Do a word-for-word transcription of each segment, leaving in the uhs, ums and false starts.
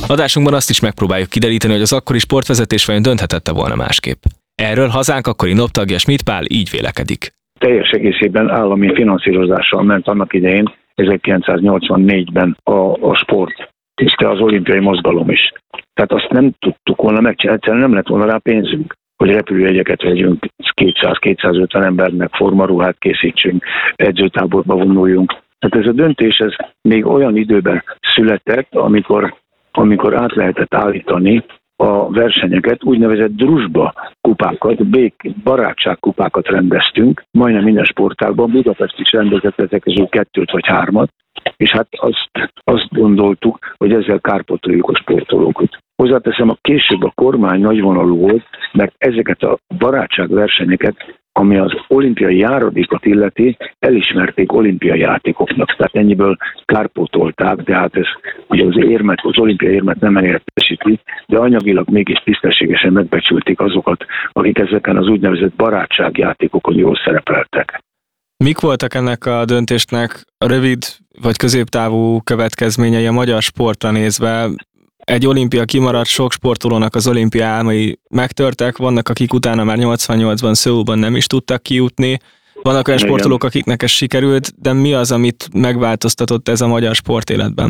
Adásunkban azt is megpróbáljuk kideríteni, hogy az akkori sportvezetés vajon dönthetette volna másképp. Erről hazánk akkori noptagja Schmidt Pál így vélekedik. Teljes egészében állami finanszírozással ment annak idején, ezerkilencszáznyolcvannégyben a, a sport, és az olimpiai mozgalom is. Tehát azt nem tudtuk volna megcsinálni, egyszerűen nem lett volna rá pénzünk, hogy repülőjegyeket vegyünk, kétszáz-kétszázötven embernek formaruhát készítsünk, edzőtáborba vonuljunk. Tehát ez a döntés ez még olyan időben született, amikor, amikor át lehetett állítani a versenyeket, úgynevezett druzsba kupákat, bék, barátságkupákat rendeztünk, majdnem minden sportágban, Budapest is rendezett ezek közül kettőt vagy hármat, és hát azt, azt gondoltuk, hogy ezzel kárpótoljuk a sportolókat. Hozzáteszem, a később a kormány nagyvonalú volt, mert ezeket a barátságversenyeket, ami az olimpiai járadékot illeti, elismerték olimpiai játékoknak. Tehát ennyiből kárpótolták, de hát ez ugye az érmet, az olimpiai érmet nem értesíti, de anyagilag mégis tisztességesen megbecsülték azokat, akik ezeken az úgynevezett barátságjátékokon jól szerepeltek. Mik voltak ennek a döntésnek a rövid vagy középtávú következményei a magyar sportra nézve? Egy olimpia kimaradt, sok sportolónak az olimpia álmai megtörtek, vannak akik utána már nyolcvannyolcban Szöulban nem is tudtak kijutni, vannak olyan sportolók, akiknek ez sikerült, de mi az, amit megváltoztatott ez a magyar sportéletben?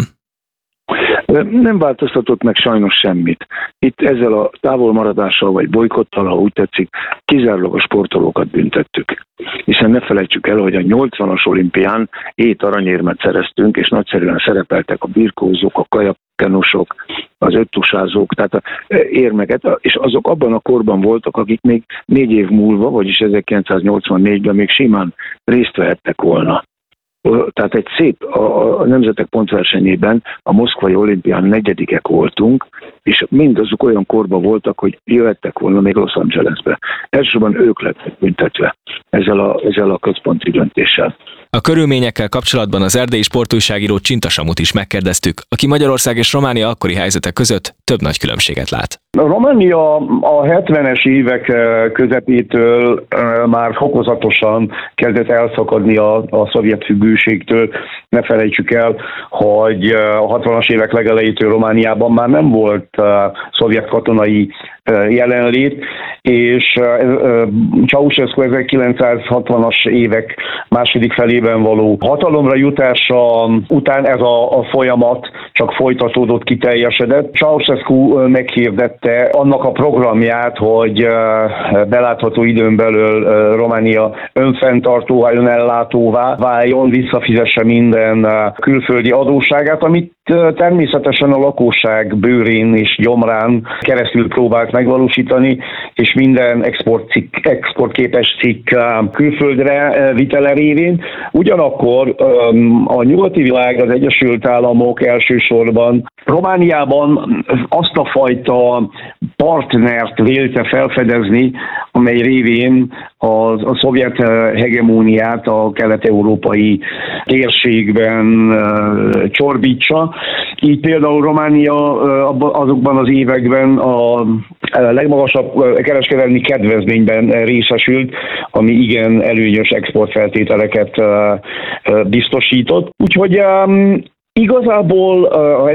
Nem változtatott meg sajnos semmit. Itt ezzel a távolmaradással vagy bolykottal, ha úgy tetszik, kizárólag a sportolókat büntettük. Hiszen ne felejtsük el, hogy a nyolcvanas olimpián hét aranyérmet szereztünk, és nagyszerűen szerepeltek a birkózók, a kajakkenusok, az öttusázók, tehát a érmeket, és azok abban a korban voltak, akik még négy év múlva, vagyis ezerkilencszáznyolcvannégyben még simán részt vehettek volna. Tehát egy szép, a, a nemzetek pontversenyében a moszkvai olimpián negyedikek voltunk, és mindazok olyan korban voltak, hogy jöhettek volna még Los Angelesbe. Elsősorban ők lettek büntetve ezzel a, ezzel a központi döntéssel. A körülményekkel kapcsolatban az erdélyi sportújságíró Csinta Samut is megkérdeztük, aki Magyarország és Románia akkori helyzete között több nagy különbséget lát. A Románia a hetvenes évek közepétől már fokozatosan kezdett elszakadni a, a szovjet függőségtől. Ne felejtsük el, hogy a hatvanas évek legelejétől Romániában már nem volt szovjet katonai jelenlét, és Ceausescu ezerkilencszázhatvanas évek második felében való hatalomra jutása után ez a, a folyamat csak folytatódott, kiteljesedett. Ceausescu meghirdette annak a programját, hogy belátható időn belül Románia önfenntartóvá, önellátóvá váljon, visszafizesse minden külföldi adósságát, amit természetesen a lakosság bőrén és gyomrán keresztül próbált megvalósítani, és minden exportcikk, exportképes cikk külföldre vitele révén. Ugyanakkor a nyugati világ, az Egyesült Államok elsősorban Romániában azt a fajta partnert vélte felfedezni, amely révén az, a szovjet hegemóniát a kelet-európai térségben csorbítsa. Így például Románia azokban az években a legmagasabb kereskedelmi kedvezményben részesült, ami igen előnyös exportfeltételeket biztosított. Úgyhogy igazából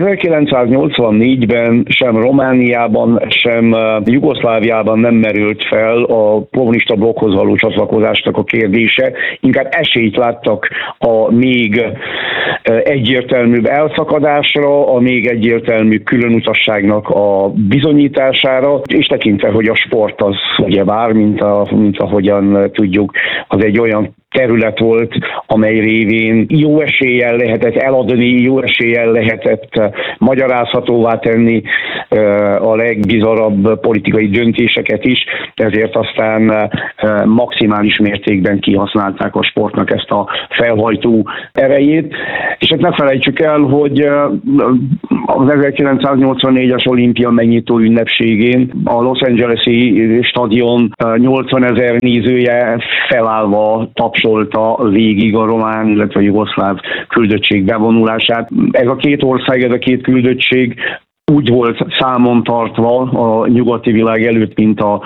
ezerkilencszáznyolcvannégyben sem Romániában, sem Jugoszláviában nem merült fel a kommunista blokkhoz való csatlakozásnak a kérdése. Inkább esélyt láttak a még egyértelműbb elszakadásra, a még egyértelmű különutasságnak a bizonyítására, és tekintve, hogy a sport az ugyebár, mint, a, mint ahogyan tudjuk, az egy olyan terület volt, amely révén jó eséllyel lehetett eladni, jó eséllyel lehetett magyarázhatóvá tenni a legbizarabb politikai döntéseket is, ezért aztán maximális mértékben kihasználták a sportnak ezt a felhajtó erejét. És hát ne felejtsük el, hogy az ezerkilencszáznyolcvannégyes olimpia megnyitó ünnepségén a Los Angeles-i stadion nyolcvanezer nézője felállva tapsolta végig a román, illetve a jugoszláv küldöttség bevonulását. Ez a két ország, ez a két küldöttség úgy volt számon tartva a nyugati világ előtt, mint a,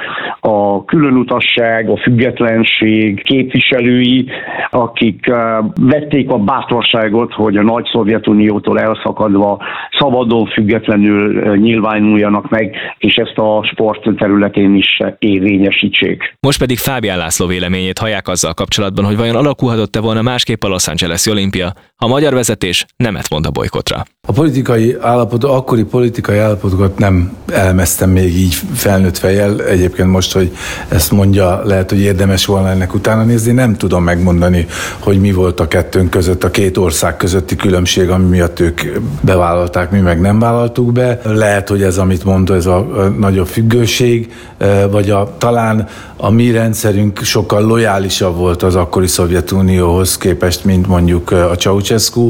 a különutasság, a függetlenség képviselői, akik vették a bátorságot, hogy a nagy Szovjetuniótól elszakadva szabadon, függetlenül nyilvánuljanak meg, és ezt a sport területén is érvényesítsék. Most pedig Fábián László véleményét hallják azzal kapcsolatban, hogy vajon alakulhatott-e volna másképp a Los Angeles-i olimpia, ha a magyar vezetés nemet mond a bojkottra. A politikai állapot, akkori politikai állapotokat nem elemeztem még így felnőtt fejjel. Egyébként most, hogy ezt mondja, lehet, hogy érdemes volna ennek utána nézni. Nem tudom megmondani, hogy mi volt a kettőnk között, a két ország közötti különbség, ami miatt ők bevállalták, mi meg nem vállaltuk be. Lehet, hogy ez, amit mondta, ez a nagyobb függőség, vagy a, talán a mi rendszerünk sokkal lojálisabb volt az akkori Szovjetunióhoz képest, mint mondjuk a Ceausescu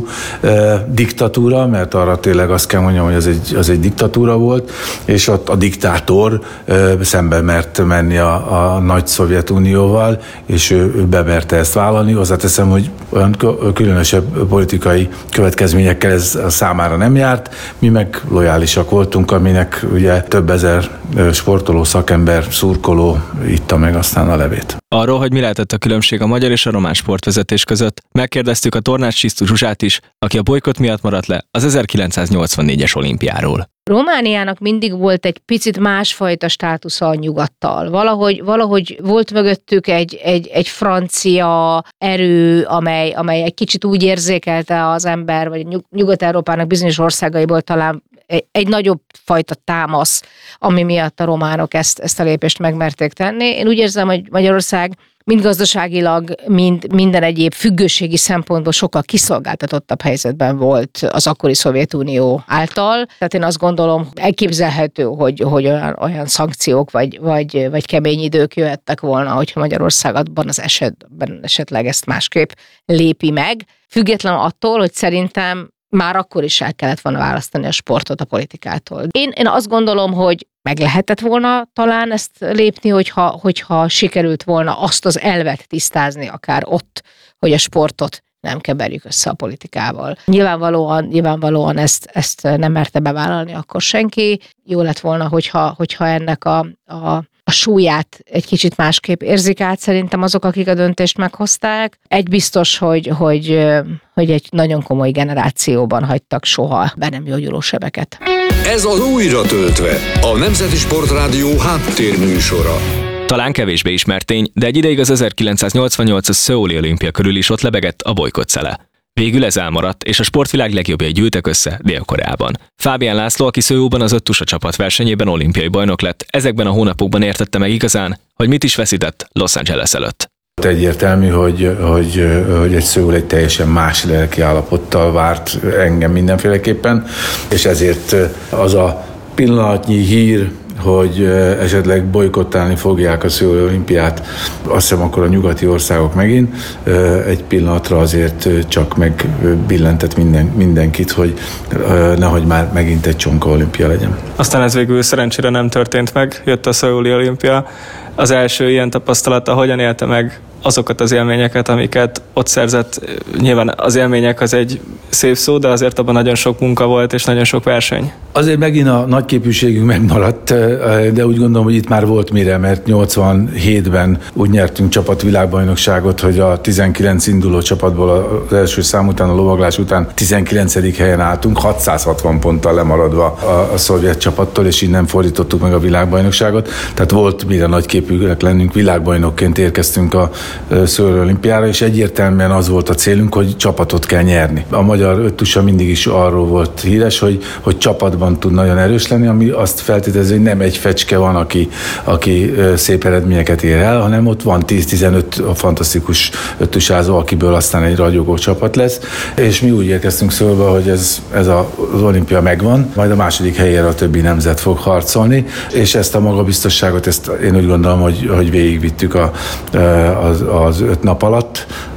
diktatúra, mert arra tényleg azt kell mondjam, hogy az egy, az egy diktatúra volt, és ott a diktátor szembe mert menni a, a nagy Szovjetunióval, és ő, ő bemerte ezt vállalni. Hozzáteszem, hogy olyan különösebb politikai következményekkel ez számára nem járt, mi meg lojálisak voltunk, aminek ugye több ezer sportoló, szakember, szurkoló itta meg aztán a levét. Arról, hogy mi lehetett a különbség a magyar és a román sportvezetés között, megkérdeztük a Tornács Csisztus Zsuzsát is, aki a bojkott miatt maradt le az ezerkilencszáznyolcvannégyes olimpiáról. Romániának mindig volt egy picit másfajta státusza a nyugattal. Valahogy, valahogy volt mögöttük egy, egy, egy francia erő, amely, amely egy kicsit úgy érzékelte az ember, vagy Nyugat-Európának bizonyos országaiból talán egy, egy nagyobb fajta támasz, ami miatt a románok ezt, ezt a lépést megmerték tenni. Én úgy érzem, hogy Magyarország mind gazdaságilag, mind minden egyéb függőségi szempontból sokkal kiszolgáltatottabb helyzetben volt az akkori Szovjetunió által. Tehát én azt gondolom, elképzelhető, hogy, hogy olyan, olyan szankciók vagy, vagy, vagy kemény idők jöhettek volna, hogyha Magyarország abban az esetben esetleg ezt másképp lépi meg. Független attól, hogy szerintem már akkor is el kellett volna választani a sportot a politikától. Én, én azt gondolom, hogy meg lehetett volna talán ezt lépni, hogyha, hogyha sikerült volna azt az elvet tisztázni akár ott, hogy a sportot nem keverjük össze a politikával. Nyilvánvalóan, nyilvánvalóan ezt, ezt nem merte bevállalni akkor senki. Jó lett volna, hogyha, hogyha ennek a, a a súlyát egy kicsit másképp érzik át szerintem azok, akik a döntést meghozták. Egy biztos, hogy, hogy, hogy egy nagyon komoly generációban hagytak soha be nem gyógyuló sebeket. Ez az Újra töltve, a Nemzeti Sportrádió háttérműsora. Talán kevésbé ismert tény, de egy ideig az ezerkilencszáznyolcvannyolcas szöuli olimpia körül is ott lebegett a bojkott szele. Végül ez elmaradt, és a sportvilág legjobbjai gyűltek össze Dél-Koreában. Fábián László, aki Szöulban az öt tusa csapat versenyében olimpiai bajnok lett, ezekben a hónapokban értette meg igazán, hogy mit is veszített Los Angeles előtt. Egyértelmű, hogy, hogy, hogy egy Szöul egy teljesen más lelki állapottal várt engem mindenféleképpen, és ezért az a pillanatnyi hír, hogy esetleg bojkottálni fogják a Szöuli olimpiát, azt hiszem akkor a nyugati országok megint, egy pillanatra azért csak megbillentett minden, mindenkit, hogy nehogy már megint egy csonka olimpia legyen. Aztán ez végül szerencsére nem történt meg, jött a Szöuli olimpia. Az első ilyen tapasztalata, hogyan élte meg azokat az élményeket, amiket ott szerzett? Nyilván az élmények az egy szép szó, de azért abban nagyon sok munka volt, és nagyon sok verseny. Azért megint a nagyképűségünk megmaradt, de úgy gondolom, hogy itt már volt mire, mert nyolcvanhétben úgy nyertünk csapatvilágbajnokságot, hogy a tizenkilenc induló csapatból az első szám után, a lovaglás után tizenkilencedik helyen álltunk, hatszázhatvan ponttal lemaradva a, a szovjet csapattól, és innen fordítottuk meg a világbajnokságot. Tehát volt mire nagyképűek lennünk, világbajnokként érkeztünk a Szöuli olimpiára, és egyértelműen az volt a célunk, hogy csapatot kell nyerni. A magyar öttusa mindig is arról volt híres, hogy, hogy csapatban tud nagyon erős lenni, ami azt feltételezi, hogy nem egy fecske van, aki, aki szép eredményeket ér el, hanem ott van tíz-tizenöt fantasztikus öttusázó, akiből aztán egy ragyogó csapat lesz, és mi úgy érkeztünk Szöulbe, hogy ez, ez a, az olimpia megvan, majd a második helyére a többi nemzet fog harcolni, és ezt a magabiztosságot, ezt én úgy gondolom, hogy, hogy végigvittük a, az, az öt nap alatt,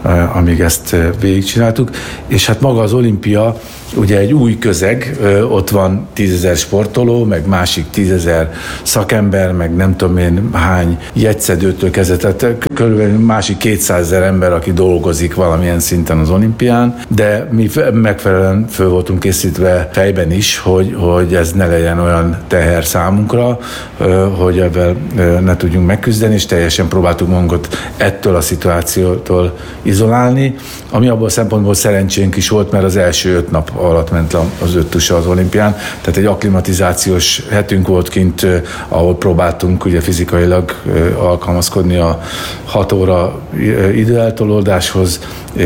amíg ezt végigcsináltuk. És hát maga az olimpia ugye egy új közeg, ott van tízezer sportoló, meg másik tízezer szakember, meg nem tudom én hány jegyszedőtől kezdve, tehát körülbelül másik kétszázezer ember, aki dolgozik valamilyen szinten az olimpián, de mi megfelelően föl voltunk készítve fejben is, hogy, hogy ez ne legyen olyan teher számunkra, hogy ebben ne tudjunk megküzdeni, és teljesen próbáltuk magunkat ettől a szituációtól izolálni, ami abból a szempontból szerencsénk is volt, mert az első öt nap alatt ment az öttusa az olimpián, tehát egy akklimatizációs hetünk volt kint, ahol próbáltunk ugye fizikailag alkalmazkodni a hat óra időeltolódáshoz,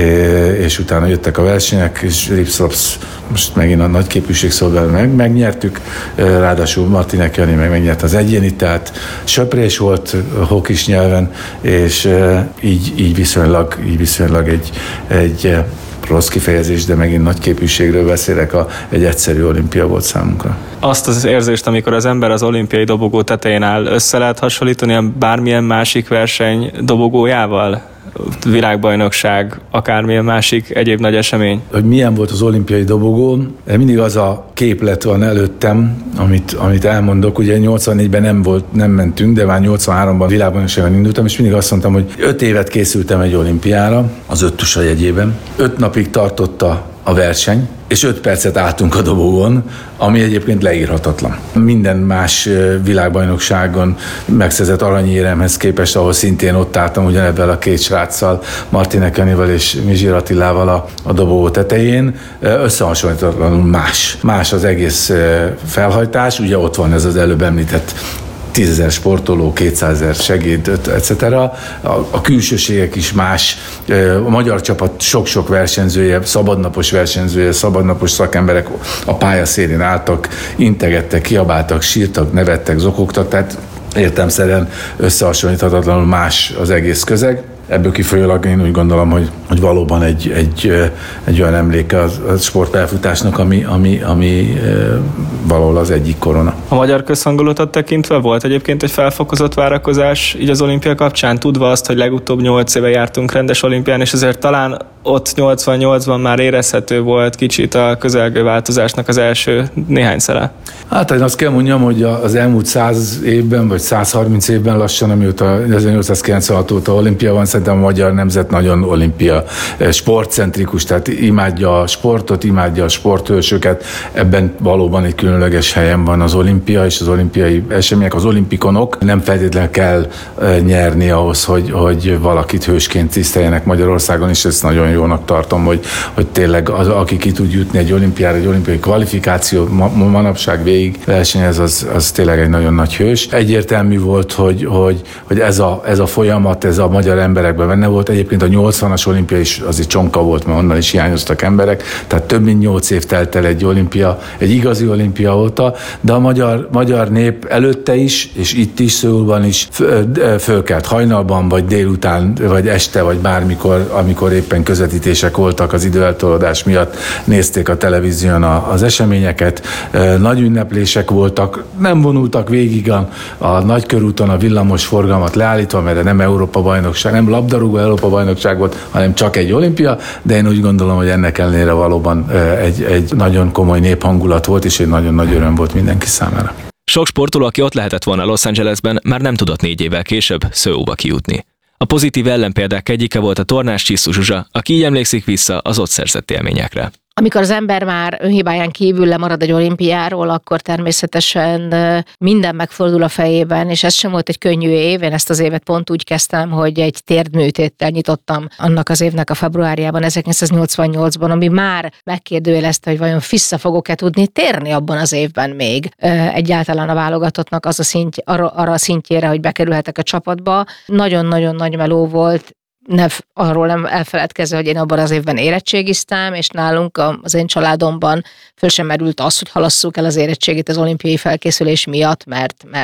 és utána jöttek a versenyek, és ripszlopsz, most megint a nagy képűség szóval meg, megnyertük, ráadásul Martinek Jani meg megnyert az egyénit, tehát söprés volt hokis nyelven, és így, így viszonylag, így viszonylag egy, egy rossz kifejezés, de megint nagy képűségről beszélek, a, egy egyszerű olimpia volt számunkra. Azt az érzést, amikor az ember az olimpiai dobogó tetején áll, össze lehet hasonlítani bármilyen másik verseny dobogójával? Világbajnokság, akármilyen másik egyéb nagy esemény. Hogy milyen volt az olimpiai dobogón, mindig az a képlet van előttem, amit, amit elmondok. Ugye nyolcvannégyben nem volt, nem mentünk, de már nyolcvanháromban világbajnokságon indultam, és mindig azt mondtam, hogy öt évet készültem egy olimpiára, az öttusa jegyében. Öt napig tartotta a verseny, és öt percet álltunk a dobogón, ami egyébként leírhatatlan. Minden más világbajnokságon megszerzett aranyéremhez képest, ahol szintén ott álltam ugyanebben a két sráccal, Martinek Janival és Mizsir Attilával a, a dobogó tetején, összehasonlíthatatlanul más. Más az egész felhajtás, ugye ott van ez az előbb említett tízezer sportoló, kétszázezer segéd, et cetera. A, a külsőségek is más. A magyar csapat sok-sok versenyzője, szabadnapos versenyzője, szabadnapos szakemberek a pályaszélén álltak, integettek, kiabáltak, sírtak, nevettek, zokogtak, tehát értelemszerűen összehasonlíthatatlanul más az egész közeg. Ebből kifolyólag én úgy gondolom, hogy, hogy valóban egy, egy, egy olyan emléke a sportpályafutásnak, ami, ami, ami valahol az egyik korona. A magyar közhangulatot tekintve volt egyébként egy felfokozott várakozás így az olimpia kapcsán, tudva azt, hogy legutóbb nyolc éve jártunk rendes olimpián, és azért talán ott nyolcvannyolcban már érezhető volt kicsit a közelgő változásnak az első néhány szele. Hát én azt kell mondjam, hogy az elmúlt száz évben, vagy százharminc évben lassan, amióta ezernyolcszázkilencvenhat óta olimpia van, szerintem a magyar nemzet nagyon olimpia sportcentrikus, tehát imádja a sportot, imádja a sporthősöket, ebben valóban egy különleges helyen van az olimpia és az olimpiai események, az olimpikonok. Nem feltétlenül kell nyerni ahhoz, hogy, hogy valakit hősként tiszteljenek Magyarországon, és ezt nagyon jónak tartom, hogy, hogy tényleg az, aki ki tud jutni egy olimpiára, egy olimpiai kvalifikáció, ma, manapság végig versenyez, az, az tényleg egy nagyon nagy hős. Egyértelmű volt, hogy, hogy, hogy ez, a, ez a folyamat, ez a magyar emberekben benne volt. Egyébként a nyolcvanas olimpia is azért csonka volt, mert onnan is hiányoztak emberek, tehát több mint nyolc év telt el egy olimpia, egy igazi olimpia óta, de a magyar, magyar nép előtte is, és itt is, Szöulban is fölkelt hajnalban, vagy délután, vagy este, vagy bármikor, amikor éppen közvetítések voltak az időeltolódás miatt, nézték a televízión az eseményeket, nagy ünneplések voltak, nem vonultak végig a, a nagykörúton a villamos forgalmat leállítva, mert nem Európa bajnokság, nem labdarúgó Európa bajnokság volt, hanem csak egy olimpia, de én úgy gondolom, hogy ennek ellenére valóban egy, egy nagyon komoly néphangulat volt, és egy nagyon nagy öröm volt mindenki számára. Sok sportoló, aki ott lehetett volna Los Angelesben, már nem tudott négy évvel később Seoulba kijutni. A pozitív ellenpéldák egyike volt a tornás Csisztus Zsuzsa, aki így emlékszik vissza az ott szerzett élményekre. Amikor az ember már önhibáján kívül lemarad egy olimpiáról, akkor természetesen minden megfordul a fejében, és ez sem volt egy könnyű év. Én ezt az évet pont úgy kezdtem, hogy egy térdműtéttel nyitottam annak az évnek a februárjában, ezerkilencszáznyolcvannyolcban, ami már megkérdőjelezte, hogy vajon vissza fogok-e tudni térni abban az évben még egyáltalán a válogatottnak az a szint, arra, arra a szintjére, hogy bekerülhetek a csapatba. Nagyon-nagyon nagy meló volt. Ne, arról nem elfeledkezve, hogy én abban az évben érettségiztem, és nálunk az én családomban föl sem merült az, hogy halasszuk el az érettségit az olimpiai felkészülés miatt, mert, mert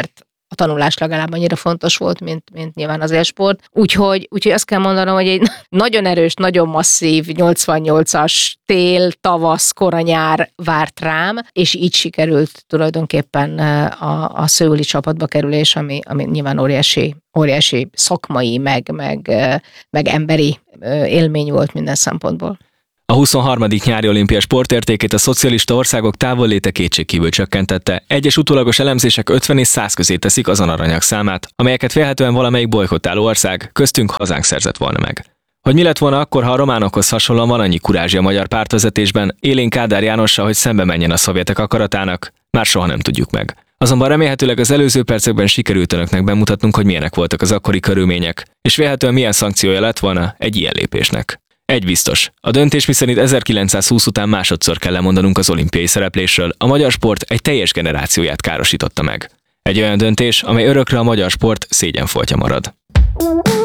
a tanulás legalább annyira fontos volt, mint, mint nyilván az élsport. Úgyhogy, úgyhogy azt kell mondanom, hogy egy nagyon erős, nagyon masszív nyolcvannyolcas tél, tavasz, koranyár várt rám, és így sikerült tulajdonképpen a, a szöuli csapatba kerülés, ami, ami nyilván óriási, óriási szakmai, meg, meg, meg emberi élmény volt minden szempontból. A huszonharmadik nyári olimpia sportértékét a szocialista országok távolléte kétségkívül csökkentette. Egyes utólagos elemzések ötven és száz közé teszik azon aranyag számát, amelyeket vélhetően valamelyik bojkottáló ország, köztünk hazánk szerzett volna meg. Hogy mi lett volna akkor, ha a románokhoz hasonlóan van annyi kurázsi a magyar pártvezetésben, élén Kádár Jánossal, hogy szembe menjen a szovjetek akaratának, már soha nem tudjuk meg. Azonban remélhetőleg az előző percekben sikerült önöknek bemutatnunk, hogy milyenek voltak az akkori körülmények, és vélhetően milyen szankciója lett volna egy ilyen lépésnek. Egy biztos, a döntés miszerint ezerkilencszázhúsz után másodszor kell lemondanunk az olimpiai szereplésről, a magyar sport egy teljes generációját károsította meg. Egy olyan döntés, amely örökre a magyar sport szégyenfoltja marad.